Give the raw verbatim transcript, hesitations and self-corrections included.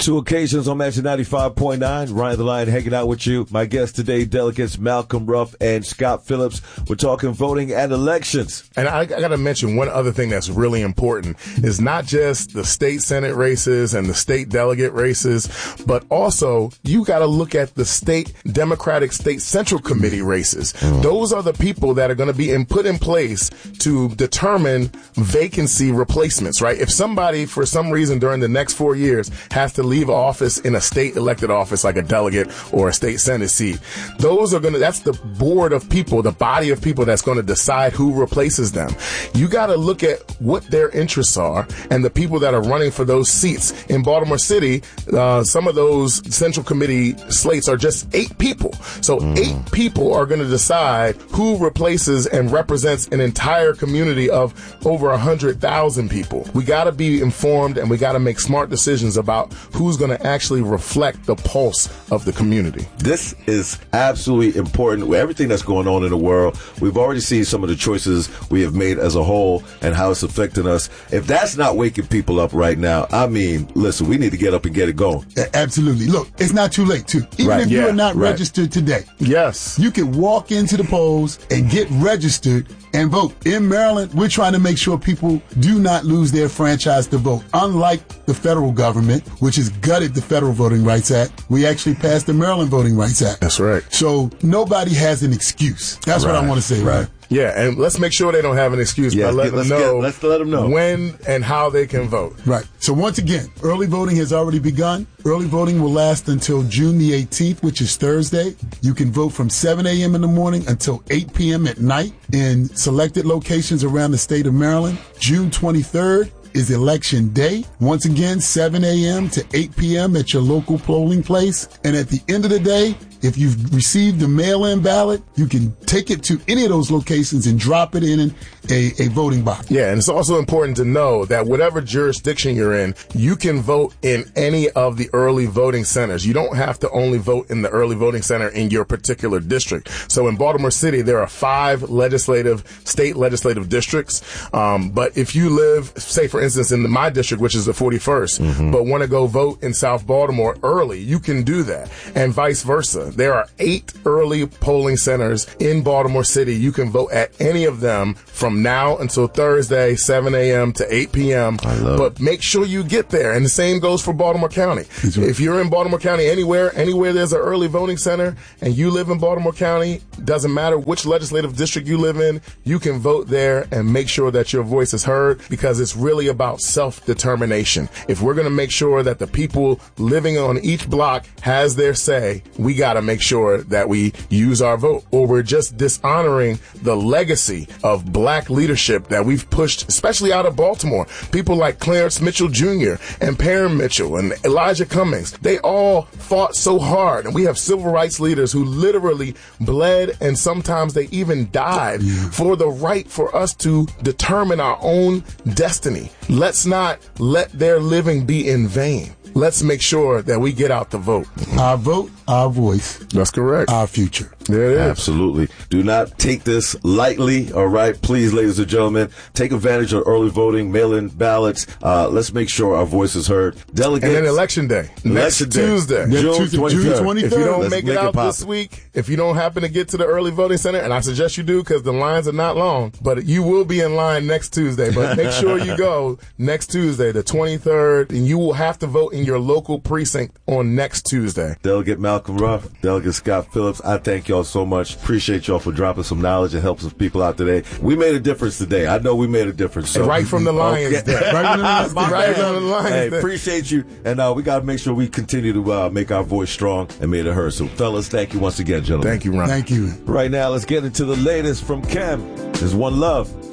Two occasions on Magic ninety-five point nine. Ryan the Lion hanging out with you. My guests today, delegates Malcolm Ruff and Scott Phillips. We're talking voting and elections. And I, I got to mention one other thing that's really important is not just the state Senate races and the state delegate races, but also you got to look at the state Democratic State Central Committee races. Mm. Those are the people that are going to be in, put in place to determine vacancy replacements, right? If somebody, for some reason during the next four years, has to leave office in a state elected office like a delegate or a state Senate seat, those are going to, that's the board of people, the body of people that's going to decide who replaces them. You got to look at what their interests are and the people that are running for those seats. In Baltimore City, uh, some of those Central Committee slates are just eight people. So mm. eight people are going to decide who replaces and represents an entire community of over one hundred thousand people. We got to be informed and we got to make smart decisions about who's going to actually reflect the pulse of the community. This is absolutely important. Everything that's going on in the world, we've already seen some of the choices we have made as a whole and how it's affecting us. If that's not waking people up right now, I mean, listen, we need to get up and get it going. Absolutely. Look, it's not too late, too. Even right. if yeah. you're not right. registered today. Yes. You can walk into the polls and get registered and vote. In Maryland, we're trying to make sure people do not lose their franchise to vote. Unlike the federal government, which has gutted the Federal Voting Rights Act, we actually passed the Maryland Voting Rights Act. That's right. So nobody has an excuse. That's right. what I want to say. Right. right? Yeah, and let's make sure they don't have an excuse, yeah, but let get, them let's know, get, let's let them know when and how they can vote. Right. So once again, early voting has already begun. Early voting will last until June the eighteenth, which is Thursday. You can vote from seven a.m. in the morning until eight p.m. at night in selected locations around the state of Maryland. June twenty-third is election day. Once again, seven a.m. to eight p.m. at your local polling place. And at the end of the day, if you've received a mail-in ballot, you can take it to any of those locations and drop it in a, a voting box. Yeah, and it's also important to know that whatever jurisdiction you're in, you can vote in any of the early voting centers. You don't have to only vote in the early voting center in your particular district. So in Baltimore City, there are five legislative, state legislative districts. Um, but if you live, say, for instance, in my district, which is the forty-first, mm-hmm. but want to go vote in South Baltimore early, you can do that, and vice versa. There are eight early polling centers in Baltimore City. You can vote at any of them from now until Thursday, seven a.m. to eight p.m. I love But make sure you get there. And the same goes for Baltimore County. Right. If you're in Baltimore County anywhere, anywhere there's an early voting center and you live in Baltimore County, doesn't matter which legislative district you live in, you can vote there and make sure that your voice is heard, because it's really about self-determination. If we're going to make sure that the people living on each block has their say, we got to make sure that we use our vote, or we're just dishonoring the legacy of black leadership that we've pushed, especially out of Baltimore. People like Clarence Mitchell Junior and Perrin Mitchell and Elijah Cummings, they all fought so hard. And we have civil rights leaders who literally bled, and sometimes they even died yeah. for the right for us to determine our own destiny. Let's not let their living be in vain. Let's make sure that we get out the vote. Our vote, our voice. That's correct. Our future. There it is. Absolutely. Do not take this lightly, all right? Please, ladies and gentlemen, take advantage of early voting, mail-in ballots. Uh, let's make sure our voice is heard. Delegates. And then election day. Election next day. Tuesday. June twenty-third. If you don't Let's make it make out it pop. this week, if you don't happen to get to the early voting center, and I suggest you do because the lines are not long, but you will be in line next Tuesday. But make sure you go next Tuesday, the twenty-third, and you will have to vote in your local precinct on next Tuesday. Delegate Malcolm Ruff, Delegate Scott Phillips, I thank y'all so much. Appreciate y'all for dropping some knowledge and helping some people out today. We made a difference today. I know we made a difference. So. Right from the Lions. Okay. Right from the Lions. right from the Lions. Hey, appreciate you. And uh, we got to make sure we continue to uh, make our voice strong and make it heard. So, fellas, thank you once again, gentlemen. Thank you, Ron. Thank you. Right now, let's get into the latest from Cam. There's One Love.